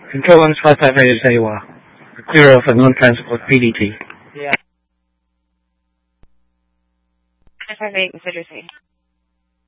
Control 558 is a clear of a non-transport PDT. Yeah. 558, Mr. Jersey.